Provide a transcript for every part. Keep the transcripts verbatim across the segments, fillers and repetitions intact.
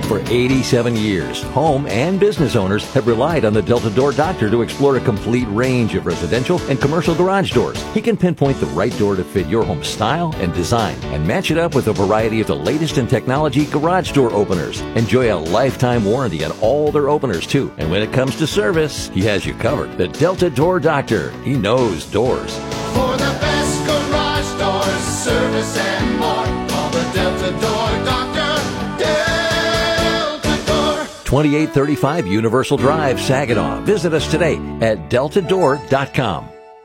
For eighty-seven years, home and business owners have relied on the Delta Door Doctor to explore a complete range of residential and commercial garage doors. He can pinpoint the right door to fit your home style and design and match it up with a variety of the latest in technology garage door openers. Enjoy a lifetime warranty on all their openers, too. And when it comes to service, he has you covered. The Delta Door Doctor. He knows doors. For the best garage doors, service and more, call the Delta Door Doctor. Delta Door. twenty-eight thirty-five Universal Drive, Saginaw. Visit us today at delta door dot com.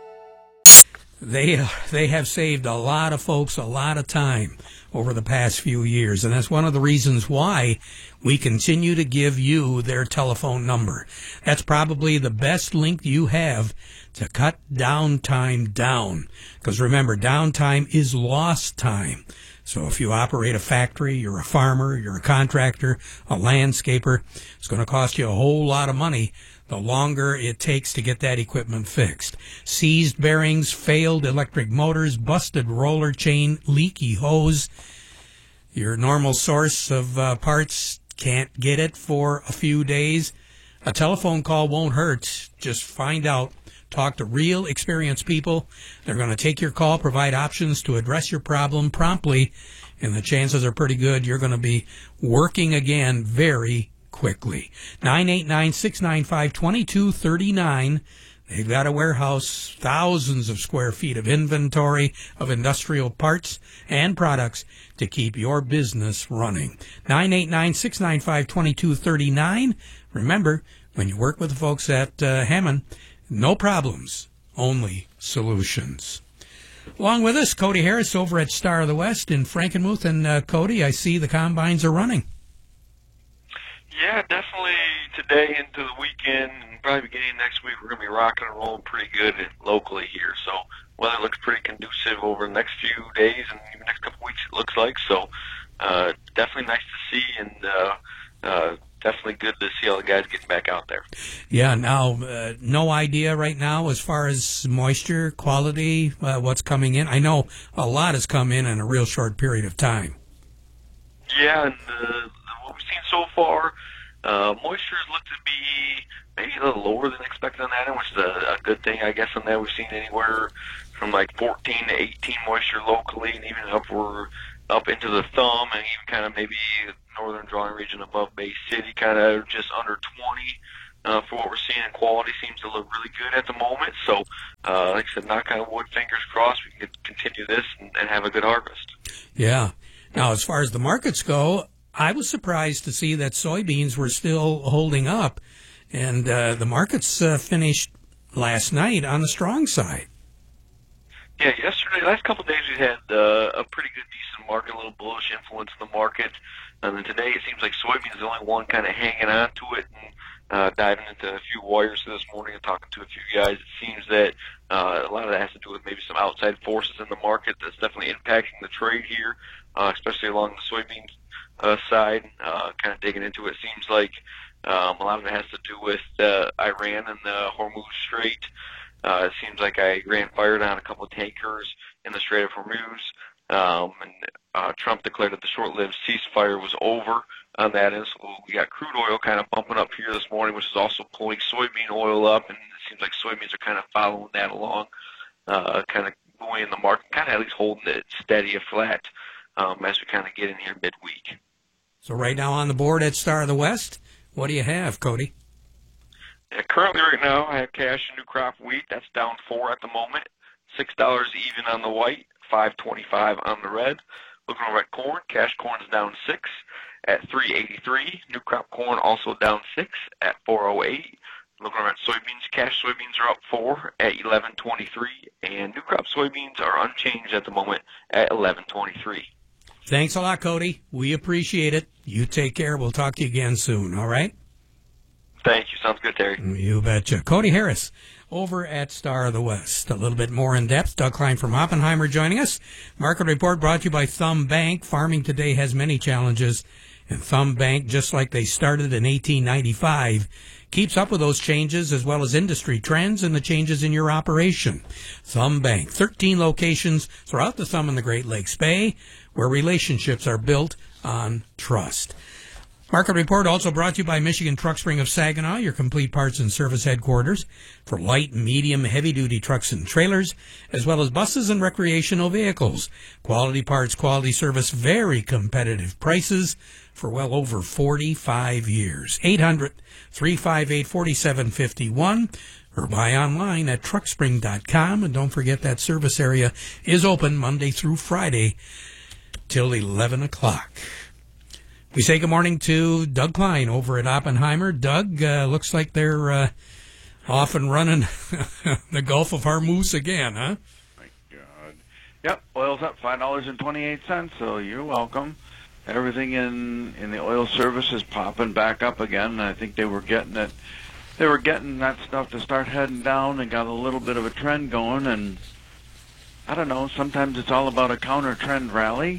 They they have saved a lot of folks a lot of time over the past few years, and that's one of the reasons why we continue to give you their telephone number. That's probably the best link you have to cut downtime down, because remember, downtime is lost time. So if you operate a factory, you're a farmer, you're a contractor, a landscaper, it's going to cost you a whole lot of money the longer it takes to get that equipment fixed. Seized bearings, failed electric motors, busted roller chain, leaky hose. Your normal source of uh, parts can't get it for a few days. A telephone call won't hurt. Just find out. Talk to real experienced people. They're going to take your call, provide options to address your problem promptly, and the chances are pretty good you're going to be working again very quickly. nine eight nine, six nine five, two two three nine. They've got a warehouse, thousands of square feet of inventory of industrial parts and products to keep your business running. nine eight nine, six nine five, two two three nine. Remember, when you work with the folks at uh, Hammond, no problems, only solutions. Along with us, Cody Harris over at Star of the West in Frankenmuth. And uh, Cody, I see the combines are running. Yeah, definitely today into the weekend and probably beginning next week, we're going to be rocking and rolling pretty good locally here. So weather looks pretty conducive over the next few days and even next couple weeks, it looks like. So uh, definitely nice to see, and uh, uh, definitely good to see all the guys getting back out there. Yeah, now, uh, no idea right now as far as moisture, quality, uh, what's coming in. I know a lot has come in in a real short period of time. Yeah, and uh, what we've seen so far, uh, moisture has looked to be maybe a little lower than expected on that end, which is a, a good thing, I guess, on that. We've seen anywhere from like fourteen to eighteen moisture locally, and even upward up into the thumb, and even kind of maybe northern drawing region above Bay City, kind of just under twenty. Uh, for what we're seeing, and quality seems to look really good at the moment. So, uh, like I said, knock on wood, fingers crossed, we can continue this and, and have a good harvest. Yeah. Now, as far as the markets go, I was surprised to see that soybeans were still holding up, and uh, the markets uh, finished last night on the strong side. Yeah, yesterday, last couple of days, we had uh, a pretty good, decent market, a little bullish influence in the market. And then today, it seems like soybeans is the only one kind of hanging on to it. And uh, diving into a few wires this morning and talking to a few guys, it seems that uh, a lot of that has to do with maybe some outside forces in the market that's definitely impacting the trade here, uh, especially along the soybean uh, side. Uh, kind of digging into it, seems like um, a lot of it has to do with uh, Iran and the Hormuz Strait. Uh, it seems like Iran fired on a couple of tankers in the Strait of Hormuz, um, and uh, Trump declared that the short-lived ceasefire was over on that. And so we got crude oil kind of bumping up here this morning, which is also pulling soybean oil up, and it seems like soybeans are kind of following that along, uh, kind of buoying the market, kind of at least holding it steady or flat um, as we kind of get in here midweek. So right now on the board at Star of the West, what do you have, Cody? Yeah, currently right now I have cash and new crop wheat. That's down four at the moment. Six dollars even on the white, five twenty-five on the red. Looking over at corn, cash corn is down six at three eighty-three. New crop corn also down six at four oh eight. Looking over at soybeans, cash soybeans are up four at eleven twenty-three, and new crop soybeans are unchanged at the moment at eleven twenty-three. Thanks a lot, Cody. We appreciate it. You take care. We'll talk to you again soon, all right? Thank you. Sounds good, Terry. You betcha. Cody Harris over at Star of the West. A little bit more in depth. Doug Klein from Oppenheimer joining us. Market Report brought to you by Thumb Bank. Farming today has many challenges, and Thumb Bank, just like they started in eighteen ninety-five, keeps up with those changes as well as industry trends and the changes in your operation. Thumb Bank, thirteen locations throughout the Thumb and the Great Lakes Bay, where relationships are built on trust. Market Report also brought to you by Michigan Truck Spring of Saginaw, your complete parts and service headquarters for light, medium, heavy-duty trucks and trailers, as well as buses and recreational vehicles. Quality parts, quality service, very competitive prices for well over forty-five years. eight hundred, three five eight, four seven five one or buy online at truck spring dot com. And don't forget that service area is open Monday through Friday till eleven o'clock. We say good morning to Doug Klein over at Oppenheimer. Doug, uh, looks like they're uh, off and running the Gulf of Hormuz again, huh? My God. Yep, oil's up five dollars and twenty-eight cents, so you're welcome. Everything in, in the oil service is popping back up again. I think they were getting it. They were getting that stuff to start heading down and got a little bit of a trend going. And I don't know, sometimes it's all about a counter-trend rally.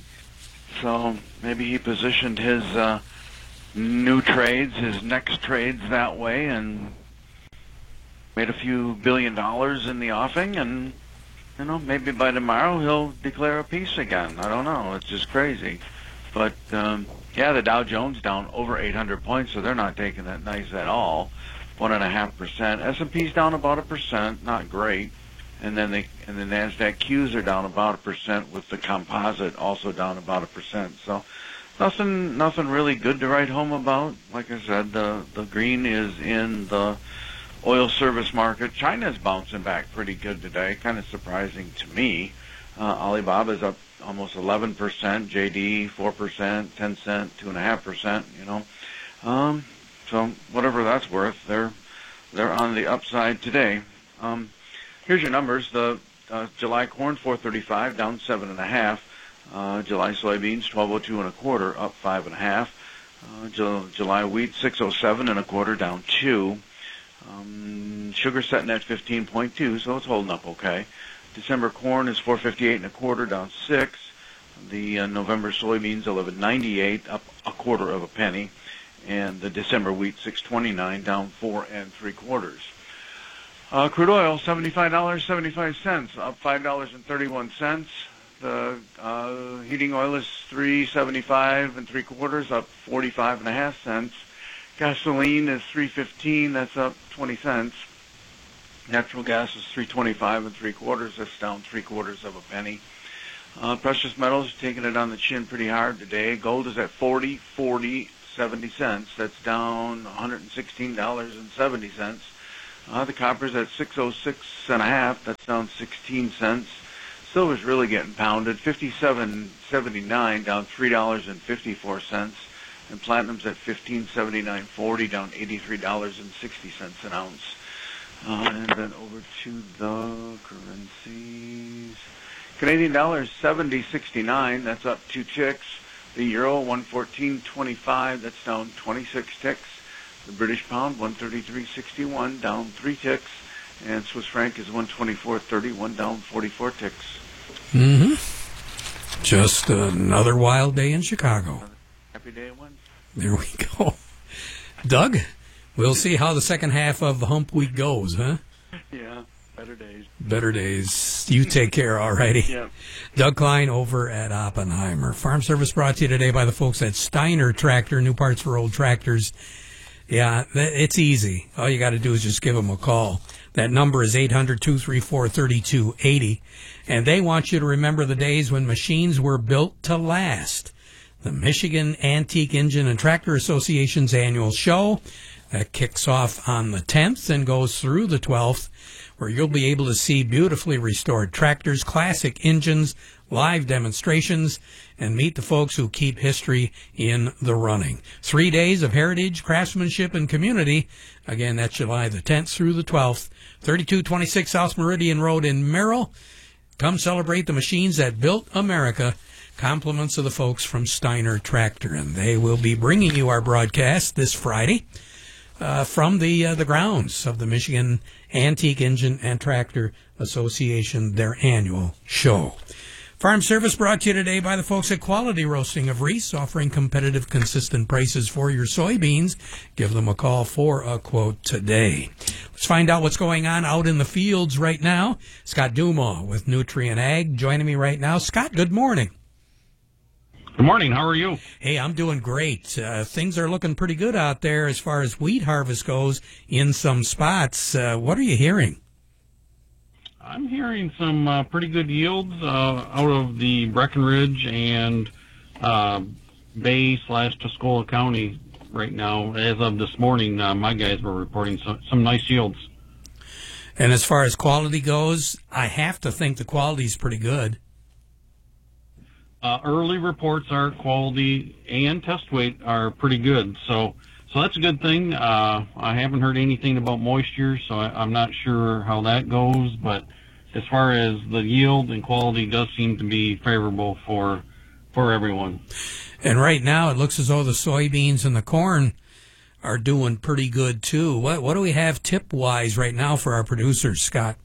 So maybe he positioned his uh, new trades, his next trades that way, and made a few billion dollars in the offing. And, you know, maybe by tomorrow he'll declare a peace again. I don't know. It's just crazy. But, um, yeah, the Dow Jones down over eight hundred points, so they're not taking that nice at all. One and a half percent. S and P's down about a percent, not great. And then the and the NASDAQ Qs are down about a percent, with the composite also down about a percent. So nothing nothing really good to write home about. Like I said, the the green is in the oil service market. China's bouncing back pretty good today, kind of surprising to me. Uh, Alibaba's up almost eleven percent, J D four percent, Tencent two point five percent, you know. Um, so whatever that's worth, they're they're on the upside today. Um, here's your numbers. The uh, July corn four thirty-five, down seven and a half. Uh, July soybeans twelve oh two and a quarter, up five and a half. Uh, Ju- July wheat six oh seven and a quarter, down two. Um, sugar setting at fifteen point two, so it's holding up okay. December corn is four fifty-eight and a quarter, down six. The uh, November soybeans eleven ninety-eight, up a quarter of a penny, and the December wheat six twenty-nine, down four and three quarters. Uh, crude oil seventy-five dollars and seventy-five cents, up five dollars and thirty-one cents. The uh, heating oil is three seventy-five and three quarters, up forty-five and a half cents. Gasoline is three fifteen, that's up twenty cents. Natural gas is three twenty-five and three quarters. That's down three quarters of a penny. Uh, precious metals taking it on the chin pretty hard today. Gold is at forty, forty, seventy cents. That's down one hundred sixteen dollars and seventy cents. Uh, the copper's at six oh six and a half. That's down sixteen cents. Silver's really getting pounded. fifty-seven seventy-nine, down three dollars and fifty-four cents. And platinum's at fifteen seventy-nine forty, down eighty-three dollars and sixty cents an ounce. Uh, and then over to the currencies. Canadian dollar is seventy sixty-nine. That's up two ticks. The euro one fourteen twenty-five. That's down twenty-six ticks. The British pound one thirty-three sixty-one, down three ticks. And Swiss franc is one twenty-four thirty-one, down forty-four ticks. Mm-hmm. Just another wild day in Chicago. Happy day at one. There we go. Doug? We'll see how the second half of Hump Week goes, huh? Yeah, better days. Better days. You take care, all righty. Yeah. Doug Klein over at Oppenheimer. Farm Service brought to you today by the folks at Steiner Tractor, new parts for old tractors. Yeah, it's easy. All you got to do is just give them a call. That number is eight hundred, two three four, three two eight zero. And they want you to remember the days when machines were built to last. The Michigan Antique Engine and Tractor Association's annual show that kicks off on the tenth and goes through the twelfth, where you'll be able to see beautifully restored tractors, classic engines, live demonstrations, and meet the folks who keep history in the running. Three days of heritage, craftsmanship, and community. Again, that's July the tenth through the twelfth, thirty-two twenty-six South Meridian Road in Merrill. Come celebrate the machines that built America. Compliments of the folks from Steiner Tractor, and they will be bringing you our broadcast this Friday uh, from the uh, the grounds of the Michigan Antique Engine and Tractor Association, their annual show. Farm Service brought to you today by the folks at Quality Roasting of Reese, offering competitive, consistent prices for your soybeans. Give them a call for a quote today. Let's find out what's going on out in the fields right now. Scott Dumas with Nutrient Ag joining me right now. Scott, good morning. Good morning. How are you? Hey, I'm doing great. Uh, things are looking pretty good out there as far as wheat harvest goes in some spots. Uh, what are you hearing? I'm hearing some uh, pretty good yields uh, out of the Breckenridge and uh, Bay slash Tuscola County right now. As of this morning, uh, my guys were reporting some, some nice yields. And as far as quality goes, I have to think the quality's pretty good. Uh, early reports are quality and test weight are pretty good, so so that's a good thing. Uh, I haven't heard anything about moisture, so I, I'm not sure how that goes. But as far as the yield and quality, does seem to be favorable for for everyone. And right now, it looks as though the soybeans and the corn are doing pretty good too. What what do we have tip wise right now for our producers, Scott?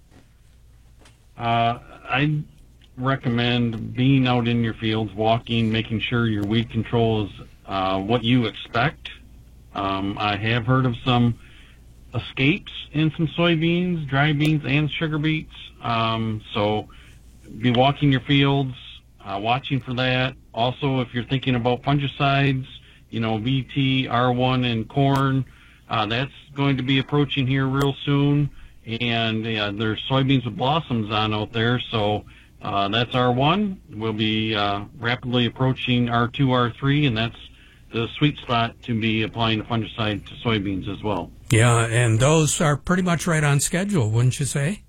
Uh, I. recommend being out in your fields, walking, making sure your weed control is uh, what you expect. Um, I have heard of some escapes in some soybeans, dry beans, and sugar beets. Um, so be walking your fields, uh, watching for that. Also, if you're thinking about fungicides, you know, V T, R one, and corn, uh, that's going to be approaching here real soon. And uh, there's soybeans with blossoms on out there, so Uh, that's R one. We'll be uh, rapidly approaching R two, R three, and that's the sweet spot to be applying the fungicide to soybeans as well. Yeah, and those are pretty much right on schedule, wouldn't you say?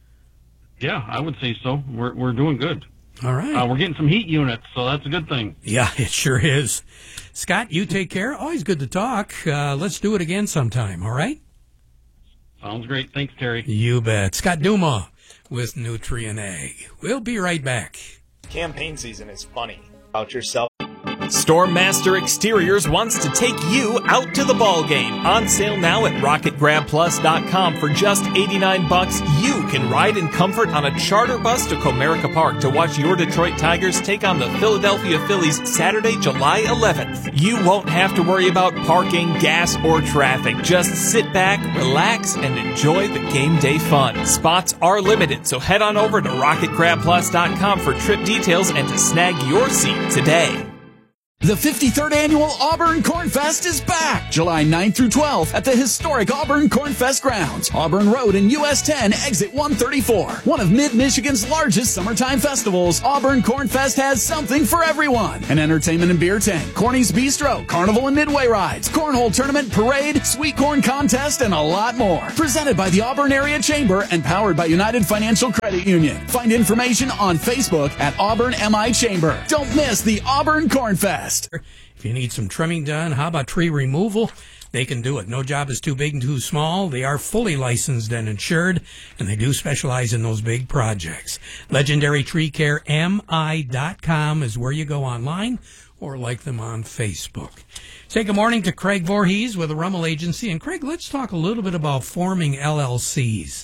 Yeah, I would say so. We're we're doing good. All right. Uh, we're getting some heat units, so that's a good thing. Yeah, it sure is. Scott, you take care. Always good to talk. Uh, let's do it again sometime, all right? Sounds great. Thanks, Terry. You bet. Scott Duma with Nutrien Ag. We'll be right back. Campaign season is funny. About yourself. Stormmaster Exteriors wants to take you out to the ball game. On sale now at rocket grab plus dot com for just eighty-nine bucks. You can ride in comfort on a charter bus to Comerica Park to watch your Detroit Tigers take on the Philadelphia Phillies Saturday, July eleventh. You won't have to worry about parking, gas, or traffic. Just sit back, relax, and enjoy the game day fun. Spots are limited, so head on over to rocket grab plus dot com for trip details and to snag your seat today. The fifty-third Annual Auburn Corn Fest is back, July ninth through twelfth at the historic Auburn Corn Fest grounds, Auburn Road and U S ten, exit one thirty-four. One of Mid-Michigan's largest summertime festivals, Auburn Corn Fest has something for everyone. An entertainment and beer tent, Corny's Bistro, carnival and midway rides, cornhole tournament, parade, sweet corn contest, and a lot more. Presented by the Auburn Area Chamber and powered by United Financial Credit Union. Find information on Facebook at Auburn M I Chamber. Don't miss the Auburn Corn Fest. If you need some trimming done, how about tree removal? They can do it. No job is too big and too small. They are fully licensed and insured, and they do specialize in those big projects. Legendary Tree Care M I dot com is where you go online or like them on Facebook. Say good morning to Craig Voorhees with the Rummel Agency. And Craig, let's talk a little bit about forming L L Cs.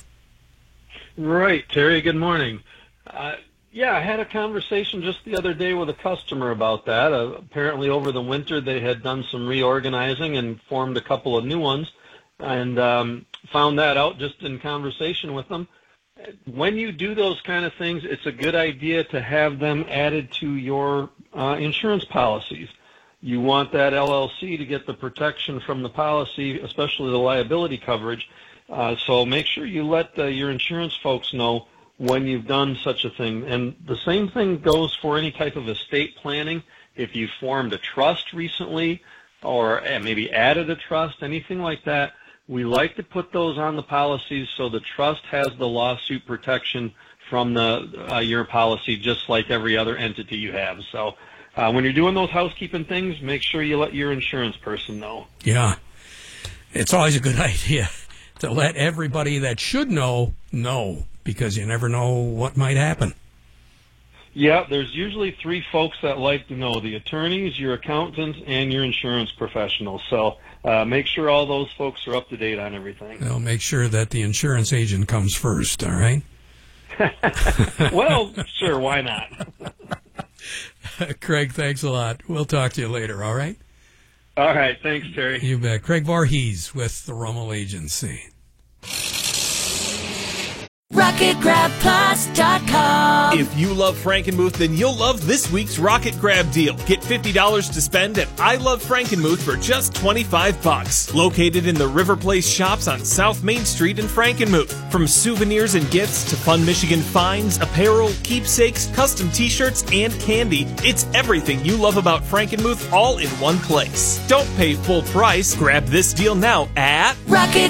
Right, Terry, good morning. Uh, Yeah, I had a conversation just the other day with a customer about that. Uh, apparently over the winter they had done some reorganizing and formed a couple of new ones, and um, found that out just in conversation with them. When you do those kind of things, it's a good idea to have them added to your uh, insurance policies. You want that L L C to get the protection from the policy, especially the liability coverage. Uh, so make sure you let uh, your insurance folks know when you've done such a thing. And the same thing goes for any type of estate planning. If you formed a trust recently or maybe added a trust, anything like that, we like to put those on the policies so the trust has the lawsuit protection from the uh, your policy, just like every other entity you have. So uh, when you're doing those housekeeping things, make sure you let your insurance person know. Yeah, it's always a good idea to let everybody that should know know, because you never know what might happen. Yeah, there's usually three folks that like to know: the attorneys, your accountants, and your insurance professionals. So uh, make sure all those folks are up to date on everything. They'll make sure that the insurance agent comes first, all right? Well, sure, why not? Craig, thanks a lot. We'll talk to you later, all right? All right, thanks, Terry. You bet. Craig Voorhees with the Rummel Agency. Rocket Grab Plus dot com. If you love Frankenmuth, then you'll love this week's Rocket Grab deal. Get fifty dollars to spend at I Love Frankenmuth for just twenty-five bucks. Located in the River Place shops on South Main Street in Frankenmuth. From souvenirs and gifts to fun Michigan finds, apparel, keepsakes, custom t-shirts, and candy, it's everything you love about Frankenmuth all in one place. Don't pay full price. Grab this deal now at Rocket